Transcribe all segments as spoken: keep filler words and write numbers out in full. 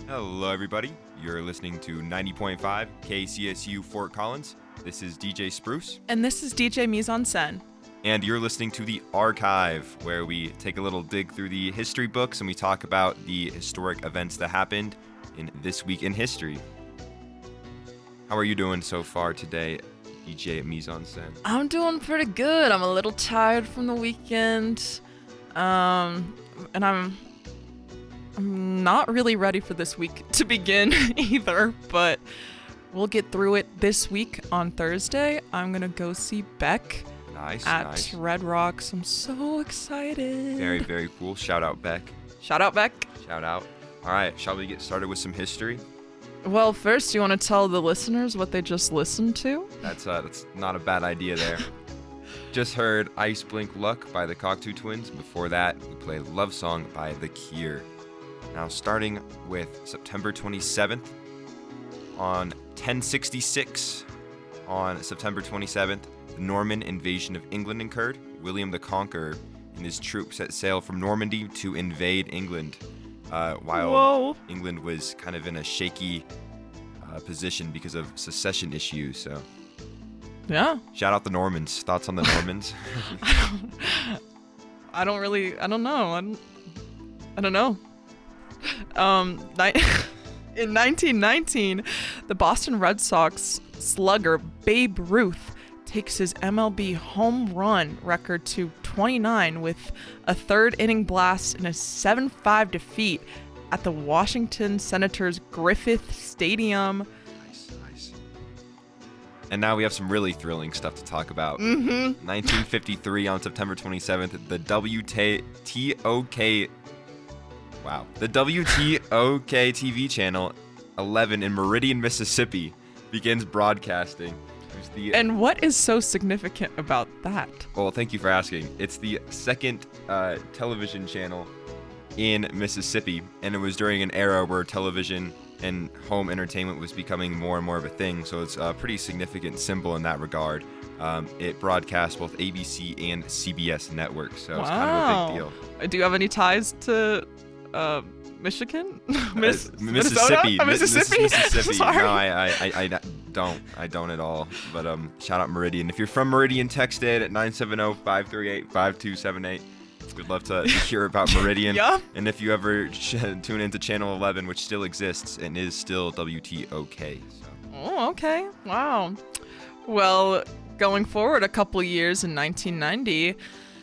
Hello, everybody. You're listening to ninety point five K C S U Fort Collins. This is D J Spruce. And this is D J Mise en Scène. And you're listening to The Archive, where we take a little dig through the history books and we talk about the historic events that happened in this week in history. How are you doing so far today, D J Mise en Scène? I'm doing pretty good. I'm a little tired from the weekend. Um, and I'm I'm not really ready for this week to begin either, but we'll get through it this week on Thursday. I'm going to go see Beck Nice, at nice. Red Rocks. I'm so excited. Very, very cool. Shout out, Beck. Shout out, Beck. Shout out. All right, shall we get started with some history? Well, first, you want to tell the listeners what they just listened to? That's uh, that's not a bad idea there. Just heard Ice Blink Luck by the Cocteau Twins. Before that, we played Love Song by The Cure. Now, starting with September twenty-seventh, on ten sixty-six, on September twenty-seventh, the Norman invasion of England occurred. William the Conqueror and his troops set sail from Normandy to invade England, uh, while Whoa. England was kind of in a shaky uh, position because of secession issues. So, Yeah. shout out the Normans. Thoughts on the Normans? I don't, I don't really, I don't know. I don't, I don't know. Um, ni- in nineteen nineteen, the Boston Red Sox slugger Babe Ruth takes his M L B home run record to twenty-nine with a third inning blast in a seven five defeat at the Washington Senators Griffith Stadium. Nice, nice. And now we have some really thrilling stuff to talk about. Mm-hmm. nineteen fifty-three, on September twenty-seventh, the W T O K Wow. The W T O K T V channel eleven in Meridian, Mississippi begins broadcasting. There's the And what is so significant about that? Well, thank you for asking. It's the second uh, television channel in Mississippi, and it was during an era where television and home entertainment was becoming more and more of a thing, so it's a pretty significant symbol in that regard. Um, it broadcasts both A B C and C B S networks, so it's kind of a big deal. Uh, Do you have any ties to uh, Michigan? Miss- Uh, Mississippi. Minnesota? Uh, Mississippi? Miss- Mississippi. Sorry. No, I, I, I, I don't. I don't at all. But um, shout out Meridian. If you're from Meridian, text it at nine seven zero, five three eight, five two seven eight. We'd love to hear about Meridian. Yeah. And if you ever ch- tune into Channel eleven, which still exists and is still W T O K. So. Oh, okay. Wow. Well, going forward a couple years in nineteen ninety,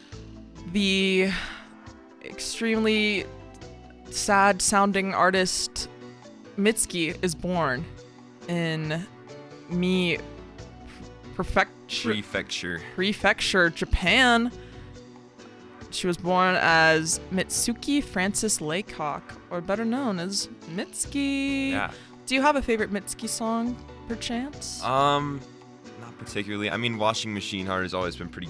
the extremely sad-sounding artist Mitski is born in Mi Prefecture, Prefecture. Prefecture, Japan. She was born as Mitsuki Frances Laycock, or better known as Mitski. Yeah. Do you have a favorite Mitski song, perchance? Um, not particularly. I mean, Washing Machine Heart has always been pretty